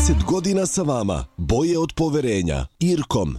30 godina sa vama. Boje od poverenja. IRCOM.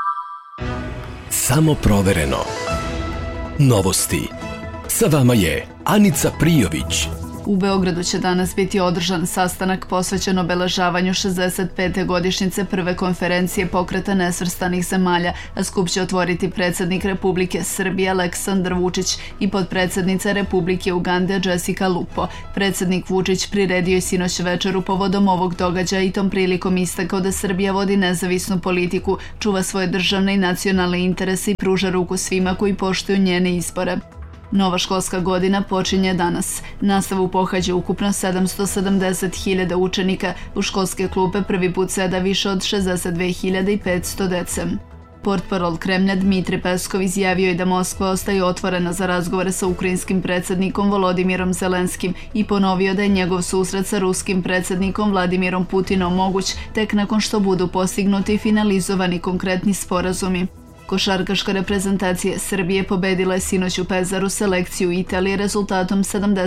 Samo provereno. Novosti. Sa vama je Anica Prijović. U Beogradu će danas biti održan sastanak posvećen obeležavanju 65. godišnjice prve konferencije Pokreta nesvrstanih zemalja, a skup će otvoriti predsjednik Republike Srbije Aleksandar Vučić i potpredsjednica Republike Ugande Jessica Lupo. Predsjednik Vučić priredio je sinoć večeru povodom ovog događaja i tom prilikom istakao da Srbija vodi nezavisnu politiku, čuva svoje državne i nacionalne interese i pruža ruku svima koji poštuju njene izbore. Nova školska godina počinje danas. Nastavu pohađa ukupno 770.000 učenika. U školske klupe prvi put seda više od 62.500 dece. Portparol Kremlja Dmitri Peskov izjavio je da Moskva ostaje otvorena za razgovore sa ukrajinskim predsjednikom Volodimirom Zelenskim i ponovio da je njegov susret sa ruskim predsjednikom Vladimirom Putinom moguć tek nakon što budu postignuti i finalizovani konkretni sporazumi. Košarkaška reprezentacija Srbije pobedila je sinoć u Pezaru selekciju Italije rezultatom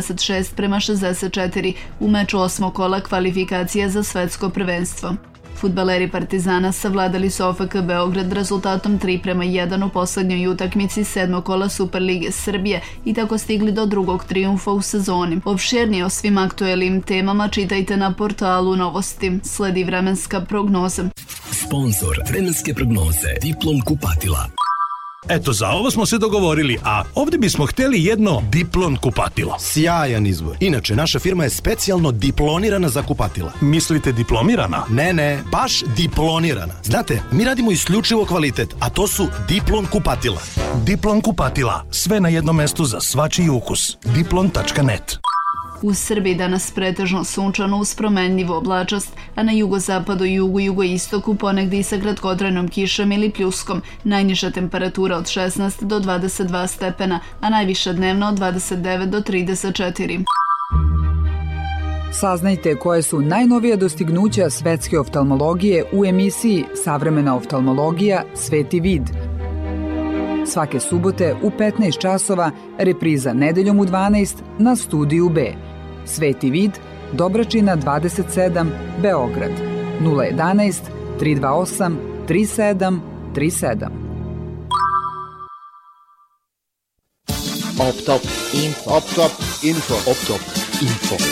76-64 u meču 8. kola kvalifikacija za svetsko prvenstvo. Fudbaleri Partizana savladali su OFK Beograd rezultatom 3-1 u posljednjoj utakmici 7. kola Superlige Srbije i tako stigli do drugog trijumfa u sezoni. Opširnije o svim aktuelnim temama čitajte na portalu Novosti. Sledi vremenska prognoza. Sponzor vremenske prognoze Diplom kupatila. Eto, za ovo smo se dogovorili, a ovdje bismo htjeli jedno Diplon kupatilo. Sjajan izbor. Inače, naša firma je specijalno diplonirana za kupatila. Mislite diplomirana? Ne, baš diplonirana. Znate, mi radimo isključivo kvalitet, a to su Diplon kupatila. Diplon kupatila, sve na jednom mestu za svačiji ukus. Diplon.net. U Srbiji danas pretežno sunčano uz promenljivu oblačnost, a na jugozapadu i jugoistoku ponegdje i sa kratkotrajnom kišom ili pljuskom. Najniža temperatura od 16 do 22 stepena, a najviša dnevno od 29 do 34. Saznajte koje su najnovija dostignuća svetske oftalmologije u emisiji Savremena oftalmologija Sveti vid. Svake subote u 15 časova, repriza nedeljom u 12 na Studiju B. Sveti vid, Dobračina 27, Beograd, 011 328 3737. Optop info.